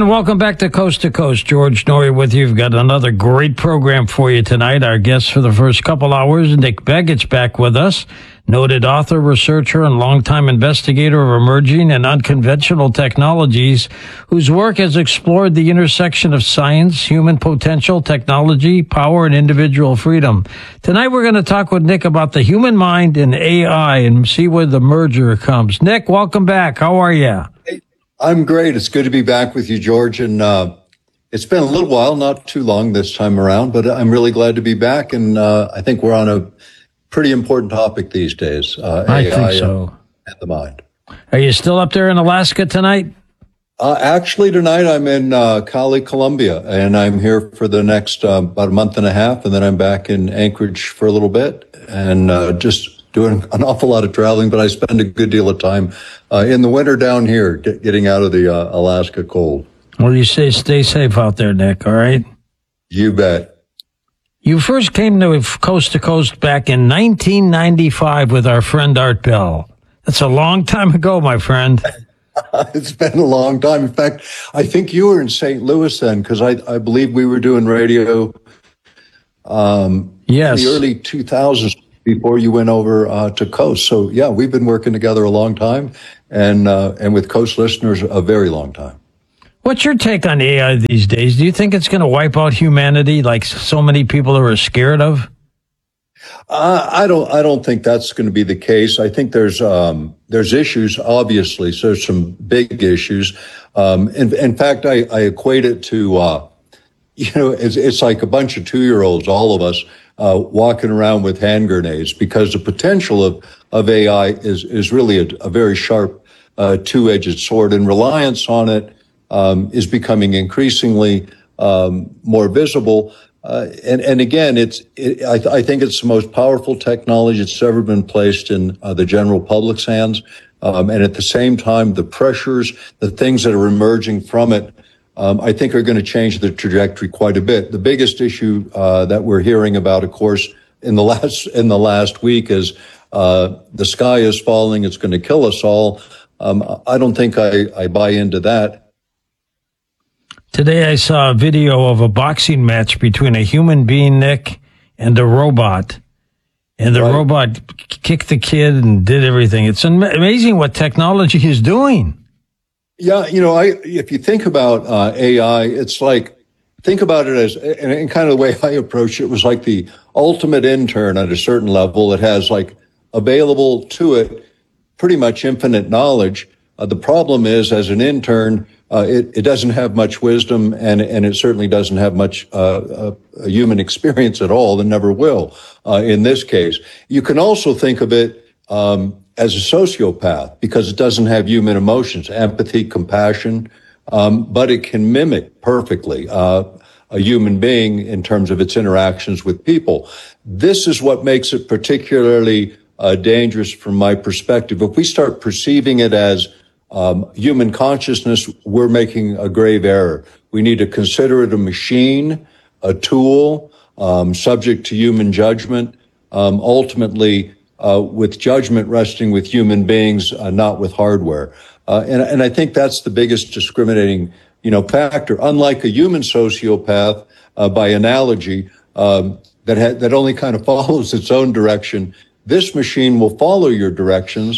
again, welcome back to Coast. George Noory with you. We've got another great program for you tonight. Our guest for the first couple hours, Nick Beggit's back with us. Noted author, researcher, and longtime investigator of emerging and unconventional technologies, whose work has explored the intersection of science, human potential, technology, power, and individual freedom. Tonight, we're going to talk with Nick about the human mind and AI and see where the merger comes. Nick, welcome back. How are you? I'm great. It's good to be back with you, George. And it's been a little while, not too long this time around, but I'm really glad to be back. And I think we're on a pretty important topic these days. I think so. And the mind. Are you still up there in Alaska tonight? Actually, tonight I'm in Cali, Colombia, and I'm here for the next about a month and a half, and then I'm back in Anchorage for a little bit, and just doing an awful lot of traveling, but I spend a good deal of time in the winter down here, getting out of the Alaska cold. Well, you say stay safe out there, Nick, all right? You bet. You first came to Coast back in 1995 with our friend Art Bell. That's a long time ago, my friend. It's been a long time. In fact, I think you were in St. Louis then, because I believe we were doing radio yes, in the early 2000s before you went over to Coast. So, yeah, we've been working together a long time, and with Coast listeners, a very long time. What's your take on AI these days? Do you think it's going to wipe out humanity like so many people are scared of? I don't think that's going to be the case. I think there's issues, obviously. So there's some big issues. In fact, I equate it to, it's like a bunch of 2-year-olds, all of us, walking around with hand grenades, because the potential of AI is really a very sharp, two-edged sword, and reliance on it is becoming increasingly more visible. And again, I think it's the most powerful technology that's ever been placed in the general public's hands. And at the same time, the pressures, the things that are emerging from it, I think are going to change the trajectory quite a bit. The biggest issue that we're hearing about, of course, in the last week is the sky is falling. It's going to kill us all. I don't think I buy into that. Today I saw a video of a boxing match between a human being, Nick, and a robot. And the robot kicked the kid and did everything. It's amazing what technology is doing. Yeah, if you think about AI, it's like, think about it as, and kind of the way I approach it was like the ultimate intern at a certain level. It has like available to it pretty much infinite knowledge. The problem is, as an intern, it doesn't have much wisdom, and it certainly doesn't have much human experience at all, and never will. In this case, you can also think of it as a sociopath, because it doesn't have human emotions, empathy, compassion, but it can mimic perfectly a human being in terms of its interactions with people. This is what makes it particularly dangerous from my perspective. If we start perceiving it as human consciousness, we're making a grave error. We need to consider it a machine, a tool, subject to human judgment, ultimately with judgment resting with human beings, not with hardware. And I think that's the biggest discriminating, factor. Unlike a human sociopath, by analogy, that only kind of follows its own direction, this machine will follow your directions.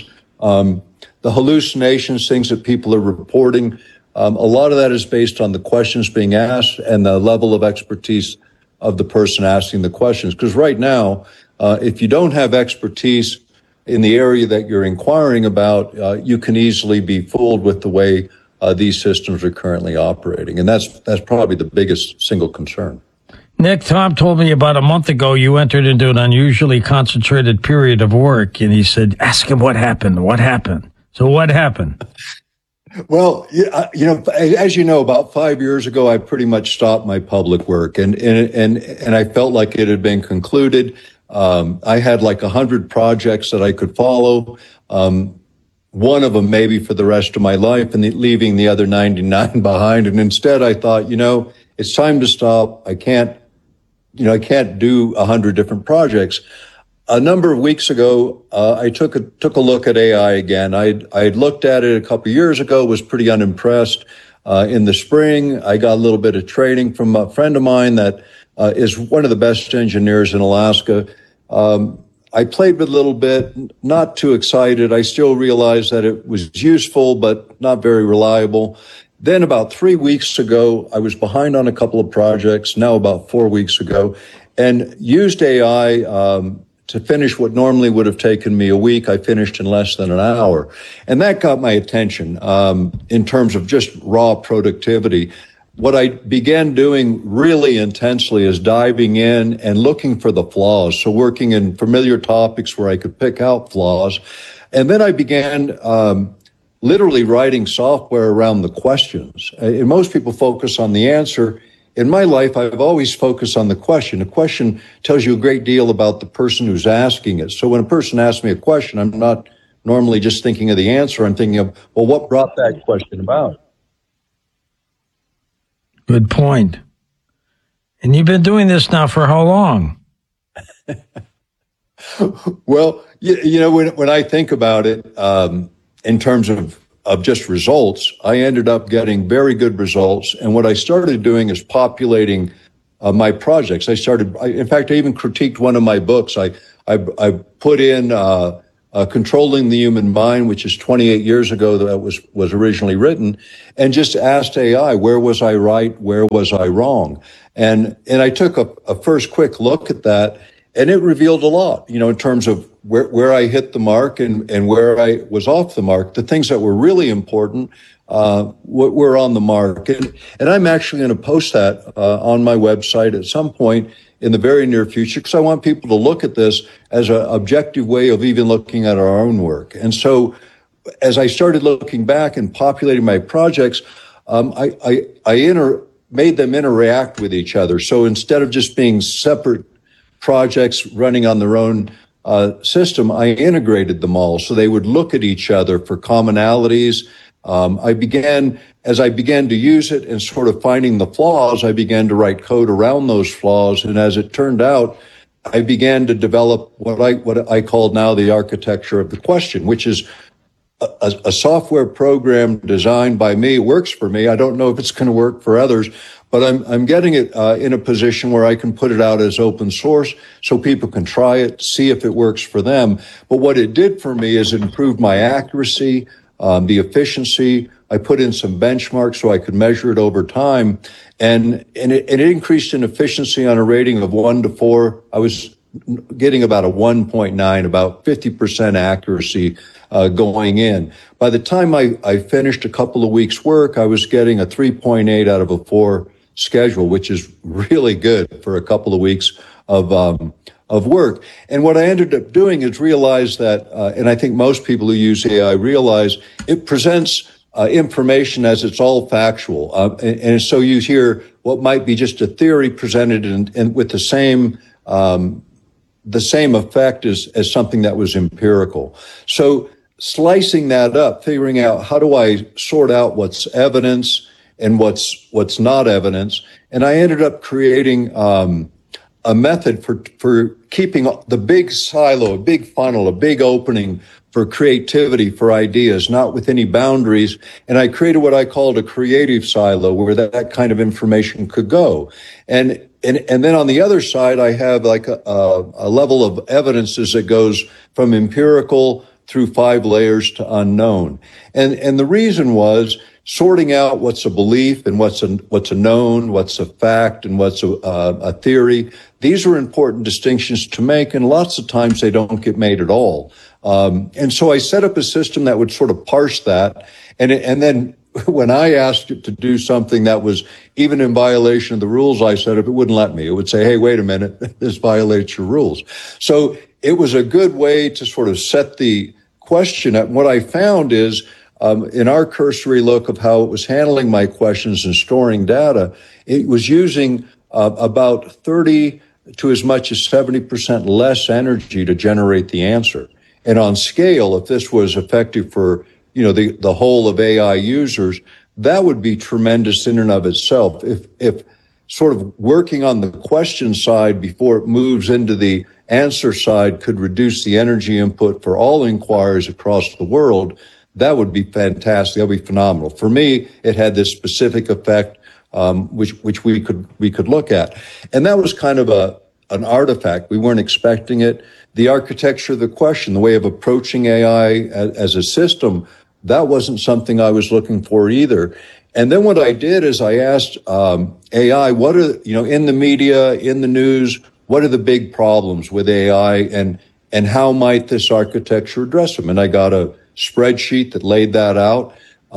The hallucinations, things that people are reporting, a lot of that is based on the questions being asked and the level of expertise of the person asking the questions. Because right now, if you don't have expertise in the area that you're inquiring about, you can easily be fooled with the way these systems are currently operating. And that's probably the biggest single concern. Nick, Tom told me about a month ago you entered into an unusually concentrated period of work, and he said, ask him what happened. What happened? So what happened? Well, as you know, about 5 years ago, I pretty much stopped my public work, and I felt like it had been concluded. I had like 100 projects that I could follow. One of them maybe for the rest of my life, and leaving the other 99 behind. And instead, I thought, it's time to stop. I can't do 100 different projects. A number of weeks ago, I took a look at AI again. I'd looked at it a couple of years ago, was pretty unimpressed. In the spring, I got a little bit of training from a friend of mine that is one of the best engineers in Alaska. I played with it a little bit, not too excited. I still realized that it was useful, but not very reliable. Then about 3 weeks ago, I was behind on a couple of projects, now about 4 weeks ago, and used AI to finish what normally would have taken me a week. I finished in less than an hour. And that got my attention in terms of just raw productivity. What I began doing really intensely is diving in and looking for the flaws. So working in familiar topics where I could pick out flaws. And then I began literally writing software around the questions. And most people focus on the answer. In my life, I've always focused on the question. A question tells you a great deal about the person who's asking it. So when a person asks me a question, I'm not normally just thinking of the answer. I'm thinking of, well, what brought that question about? Good point. And you've been doing this now for how long? Well, when I think about it, in terms of just results, I ended up getting very good results. And what I started doing is populating my projects. In fact, I even critiqued one of my books. I put in Controlling the Human Mind, which is 28 years ago that was originally written, and just asked AI, where was I right? Where was I wrong? And I took a first quick look at that, and it revealed a lot, in terms of where I hit the mark and where I was off the mark. The things that were really important were on the mark. And I'm actually going to post that on my website at some point in the very near future, because I want people to look at this as an objective way of even looking at our own work. And so as I started looking back and populating my projects, I made them interact with each other. So instead of just being separate projects running on their own system, I integrated them all so they would look at each other for commonalities. As I began to use it and sort of finding the flaws, I began to write code around those flaws. And as it turned out, I began to develop what I call now the architecture of the question, which is a software program designed by me. It works for me. I don't know if it's going to work for others, but I'm getting it in a position where I can put it out as open source so people can try it, see if it works for them. But what it did for me is it improved my accuracy, the efficiency. I put in some benchmarks so I could measure it over time, and it increased in efficiency on a rating of 1 to 4. I was getting about a 1.9, about 50% accuracy going in. By the time I finished a couple of weeks' work, I was getting a 3.8 out of a 4 schedule, which is really good for a couple of weeks of work. And what I ended up doing is realize that, and I think most people who use AI realize, it presents information as it's all factual. And so you hear what might be just a theory presented and with the same effect as something that was empirical. So slicing that up, figuring out how do I sort out what's evidence and what's not evidence. And I ended up creating a method for keeping the big silo, a big funnel, a big opening for creativity, for ideas, not with any boundaries. And I created what I called a creative silo where that kind of information could go. And then on the other side, I have like a level of evidences that goes from empirical through 5 layers to unknown. And the reason was sorting out what's a belief and what's a known, what's a fact, and what's a theory. These are important distinctions to make, and lots of times they don't get made at all. And so I set up a system that would sort of parse that, and then when I asked it to do something that was even in violation of the rules I set up, it wouldn't let me. It would say, hey, wait a minute, this violates your rules. So it was a good way to sort of set the question up. What I found is, in our cursory look of how it was handling my questions and storing data, it was using about 30 to as much as 70% less energy to generate the answer. And on scale, if this was effective for, the whole of AI users, that would be tremendous in and of itself. If sort of working on the question side before it moves into the answer side could reduce the energy input for all inquiries across the world, that would be fantastic. That would be phenomenal. For me, it had this specific effect, which we could look at. And that was kind of an artifact. We weren't expecting it. The architecture of the question, the way of approaching AI as a system, that wasn't something I was looking for either. And then what I did is I asked AI, what are, in the media, in the news, what are the big problems with AI and how might this architecture address them? And I got a spreadsheet that laid that out.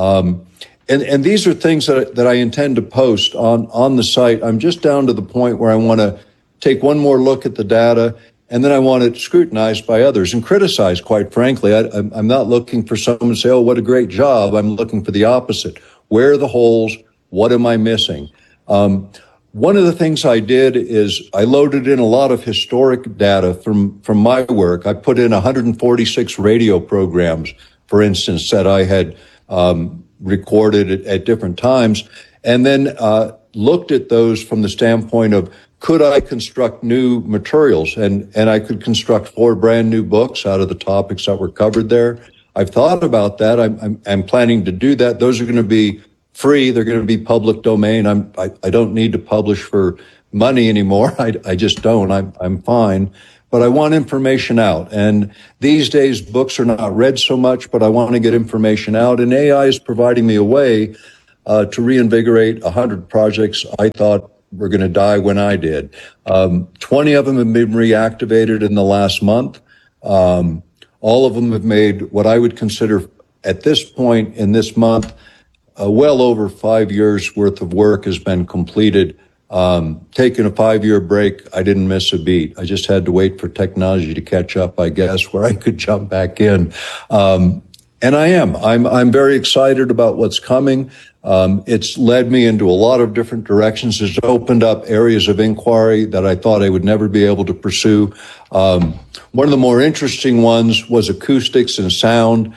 And these are things that I intend to post on the site. I'm just down to the point where I want to take one more look at the data, and then I want it scrutinized by others and criticized, quite frankly. I'm not looking for someone to say, oh, what a great job. I'm looking for the opposite. Where are the holes? What am I missing? One of the things I did is I loaded in a lot of historic data from my work. I put in 146 radio programs, for instance, that I had recorded at different times, and then looked at those from the standpoint of, could I construct new materials? And I could construct 4 brand new books out of the topics that were covered there. I've thought about that. I'm planning to do that. Those are going to be free. They're going to be public domain. I don't need to publish for money anymore. I just don't. I'm fine. But I want information out. And these days, books are not read so much, but I want to get information out. And AI is providing me a way to reinvigorate 100 projects I thought were going to die when I did. 20 of them have been reactivated in the last month. All of them have made what I would consider, at this point in this month, well over 5 years worth of work has been completed. Taking a 5-year break, I didn't miss a beat. I just had to wait for technology to catch up, I guess, where I could jump back in. And I am. I'm very excited about what's coming. It's led me into a lot of different directions. It's opened up areas of inquiry that I thought I would never be able to pursue. One of the more interesting ones was acoustics and sound,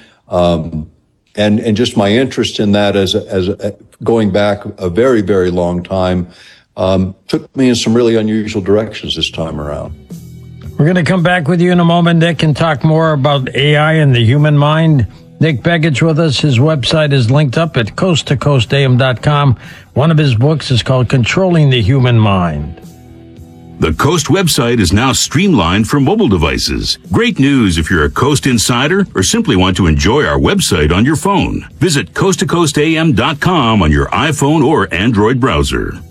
and just my interest in that as going back a very, very long time, took me in some really unusual directions this time around. We're going to come back with you in a moment, Nick, and talk more about AI and the human mind. Nick Begich with us. His website is linked up at coasttocoastam.com. One of his books is called Controlling the Human Mind. The Coast website is now streamlined for mobile devices. Great news if you're a Coast insider or simply want to enjoy our website on your phone. Visit coasttocoastam.com on your iPhone or Android browser.